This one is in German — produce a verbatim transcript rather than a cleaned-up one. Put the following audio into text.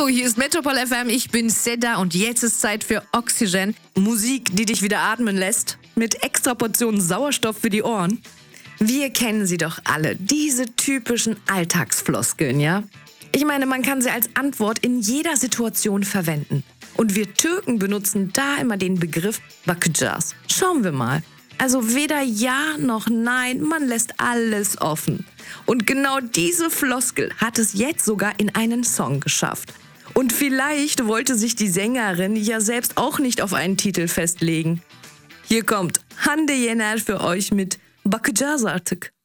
Hallo, hier ist Metropol F M, ich bin Seda und jetzt ist Zeit für Oxygen. Musik, die dich wieder atmen lässt, mit extra Portionen Sauerstoff für die Ohren. Wir kennen sie doch alle, diese typischen Alltagsfloskeln, ja? Ich meine, man kann sie als Antwort in jeder Situation verwenden. Und wir Türken benutzen da immer den Begriff bakacağız. Schauen wir mal. Also weder ja noch nein, man lässt alles offen. Und genau diese Floskel hat es jetzt sogar in einen Song geschafft. Und vielleicht wollte sich die Sängerin ja selbst auch nicht auf einen Titel festlegen. Hier kommt Hande Yener für euch mit Bakacağız artık.